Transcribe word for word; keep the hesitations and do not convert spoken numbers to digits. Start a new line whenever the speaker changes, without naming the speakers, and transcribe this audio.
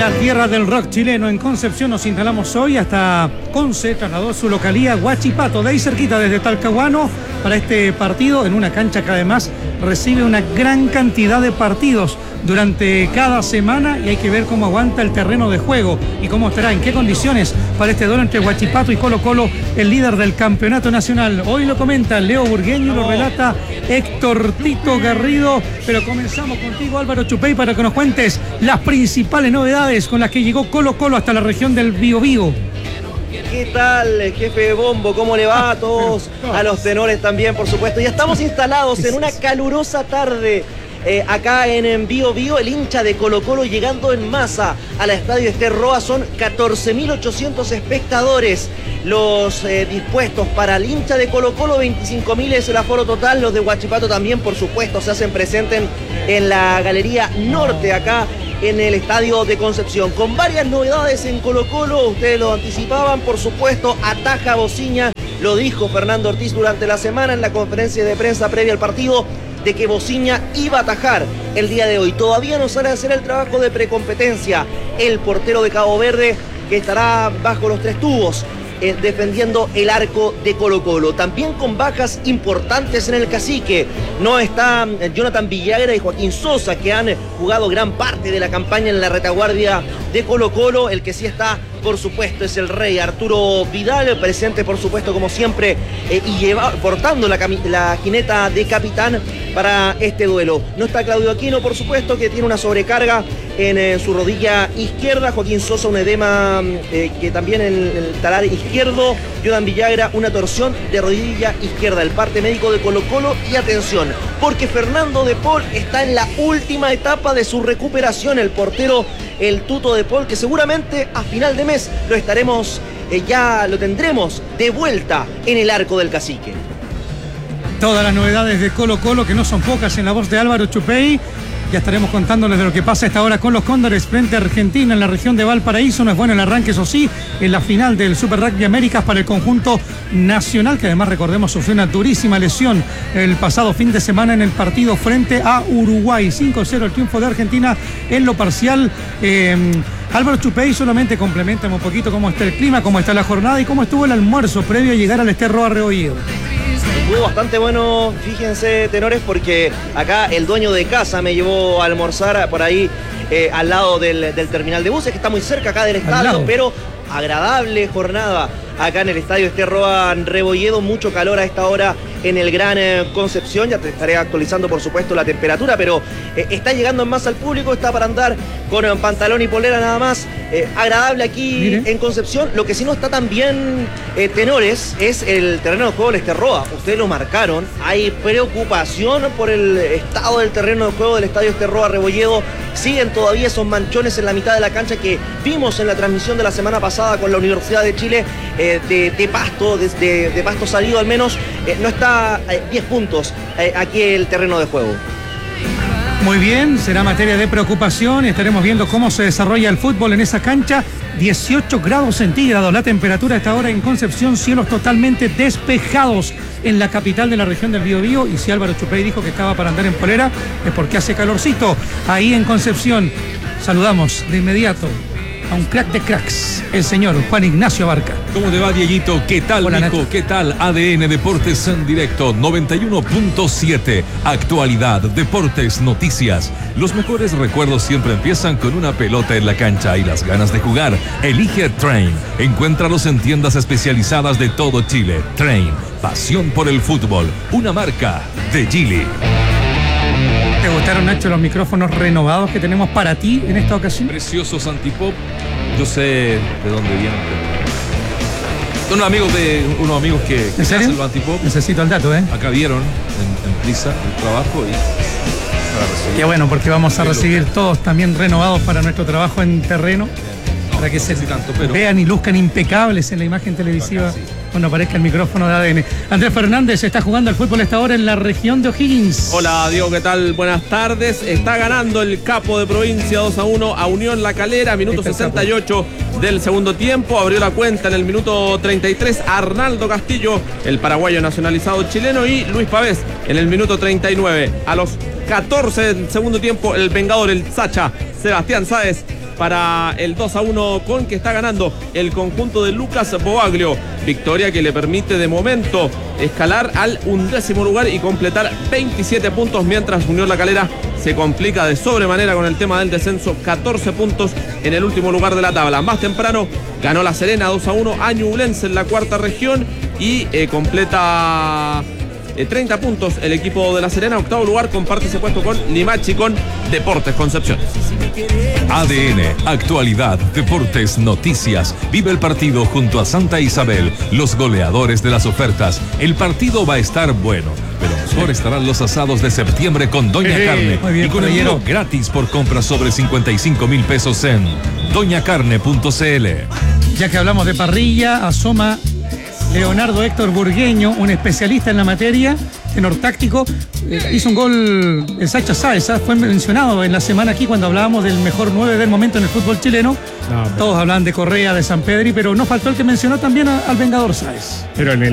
la tierra del rock chileno. En Concepción nos instalamos hoy hasta Conce, trasladó su localía Huachipato, de ahí cerquita desde Talcahuano, para este partido en una cancha que además recibe una gran cantidad de partidos durante cada semana y hay que ver cómo aguanta el terreno de juego y cómo estará, en qué condiciones para este duelo entre Huachipato y Colo Colo, el líder del campeonato nacional. Hoy lo comenta Leo Burgueño, lo relata Héctor Tito Garrido, pero comenzamos contigo, Álvaro Chupey, para que nos cuentes las principales novedades con las que llegó Colo Colo hasta la región del Biobío.
¿Qué tal, jefe Bombo? ¿Cómo le va a todos? A los tenores también, por supuesto. Ya estamos instalados en una calurosa tarde eh, acá en, en Bío Bío. El hincha de Colo Colo llegando en masa al estadio Ester Roa. Son catorce mil ochocientos espectadores los eh, dispuestos para el hincha de Colo Colo. veinticinco mil es el aforo total. Los de Huachipato también, por supuesto, se hacen presentes en la Galería Norte acá en el estadio de Concepción, con varias novedades en Colo Colo. Ustedes lo anticipaban, por supuesto, ataja Bociña. Lo dijo Fernando Ortiz durante la semana en la conferencia de prensa previa al partido, de que Bociña iba a atajar el día de hoy. Todavía no sale a hacer el trabajo de precompetencia el portero de Cabo Verde, que estará bajo los tres tubos eh, defendiendo el arco de Colo Colo. También con bajas importantes en el Cacique. No está Jonathan Villagra y Joaquín Sosa, que han jugado gran parte de la campaña en la retaguardia de Colo Colo. El que sí está, por supuesto, es el rey Arturo Vidal, presente, por supuesto, como siempre, eh, y lleva, portando la, la jineta de capitán para este duelo. No está Claudio Aquino, por supuesto, que tiene una sobrecarga en eh, su rodilla izquierda. Joaquín Sosa, un edema eh, que también en el talar izquierdo. Jonathan Villagra, una torsión de rodilla izquierda. El parte médico de Colo Colo. Y atención, porque Fernando de Paul está en la última etapa de su recuperación. El portero, el Tuto de Paul, que seguramente a final de mes lo estaremos, eh, ya lo tendremos de vuelta en el arco del Cacique.
Todas las novedades de Colo Colo, que no son pocas, en la voz de Álvaro Chupey. Ya estaremos contándoles de lo que pasa a esta hora con los Cóndores frente a Argentina en la región de Valparaíso. No es bueno el arranque, eso sí, en la final del Super Rugby Américas para el conjunto nacional, que además, recordemos, sufrió una durísima lesión el pasado fin de semana en el partido frente a Uruguay. cinco cero el triunfo de Argentina en lo parcial. Eh, Álvaro Chupey, solamente complementame un poquito cómo está el clima, cómo está la jornada y cómo estuvo el almuerzo previo a llegar al Ester Roa Rebolledo.
Estuvo bastante bueno, fíjense, tenores, porque acá el dueño de casa me llevó a almorzar por ahí eh, al lado del, del terminal de buses, que está muy cerca acá del estadio, pero agradable jornada acá en el estadio Ester Roa Rebolledo. Mucho calor a esta hora en el Gran eh, Concepción. Ya te estaré actualizando, por supuesto, la temperatura, pero eh, está llegando en masa al público. Está para andar con eh, pantalón y polera nada más. Eh, agradable aquí Mire. en Concepción. Lo que sí no está tan bien, eh, tenores, es el terreno de juego del Ester Roa. Ustedes lo marcaron. Hay preocupación por el estado del terreno de juego del estadio Ester Roa Rebolledo. Siguen todavía esos manchones en la mitad de la cancha que vimos en la transmisión de la semana pasada con la Universidad de Chile, eh, de, de pasto, de, de, de pasto salido al menos. Eh, no está eh, diez puntos eh, aquí el terreno de juego.
Muy bien, será materia de preocupación. Estaremos viendo cómo se desarrolla el fútbol en esa cancha. dieciocho grados centígrados la temperatura a esta hora en Concepción, cielos totalmente despejados en la capital de la región del Biobío. Y si Álvaro Chupey dijo que estaba para andar en polera, es porque hace calorcito ahí en Concepción. Saludamos de inmediato a un crack de cracks, el señor Juan Ignacio Barca.
¿Cómo te va, Dieguito? ¿Qué tal,
Hola,
mijo?
Nacho.
¿Qué tal? A D N Deportes en directo, noventa y uno punto siete. Actualidad, deportes, noticias. Los mejores recuerdos siempre empiezan con una pelota en la cancha y las ganas de jugar. Elige Train. Encuéntralos en tiendas especializadas de todo Chile. Train, pasión por el fútbol. Una marca de Gili.
¿Te gustaron, Nacho, los micrófonos renovados que tenemos para ti en esta ocasión?
Preciosos antipop. Yo sé de dónde vienen. Son unos amigos de unos amigos que, que hacen los antipop.
Necesito el dato, ¿eh?
Acá vieron en, en Prisa el trabajo y...
Qué bueno, porque vamos a recibir todos también renovados para nuestro trabajo en terreno. No, para que se tanto, pero... vean y luzcan impecables en la imagen televisiva. Acá, sí. Cuando aparezca el micrófono de A D N. Andrés Fernández está jugando al fútbol a esta hora en la región de O'Higgins.
Hola, Diego, ¿qué tal? Buenas tardes. Está ganando el Capo de Provincia dos a uno a Unión La Calera, minuto sesenta y ocho del segundo tiempo. Abrió la cuenta en el minuto treinta y tres Arnaldo Castillo, el paraguayo nacionalizado chileno, y Luis Pavés en el minuto treinta y nueve. A los catorce del segundo tiempo, el vengador, el Sacha, Sebastián Sáez, para el dos a uno con que está ganando el conjunto de Lucas Boaglio. Victoria que le permite de momento escalar al undécimo lugar y completar veintisiete puntos, mientras Unión La Calera se complica de sobremanera con el tema del descenso, catorce puntos en el último lugar de la tabla. Más temprano ganó La Serena dos a uno a Ñublense en la cuarta región y eh, completa eh, treinta puntos el equipo de La Serena. Octavo lugar comparte ese puesto con Limachi con Deportes Concepción.
A D N, actualidad, deportes, noticias. Vive el partido junto a Santa Isabel, los goleadores de las ofertas. El partido va a estar bueno, pero mejor estarán los asados de septiembre con Doña
Eh,
Carne.
muy bien,
y con
caballero.
envío gratis por compra sobre cincuenta y cinco mil pesos en doña carne punto c l.
Ya que hablamos de parrilla, asoma Leonardo Héctor Burgueño, un especialista en la materia, tenor táctico. Eh, hizo un gol el Sacha Sáez, ¿ah? Fue mencionado en la semana aquí cuando hablábamos del mejor nueve del momento en el fútbol chileno.
No, pero-
Todos hablan de Correa, de San Pedri, pero no faltó el que mencionó también a- al Vengador Sáez.
Pero en el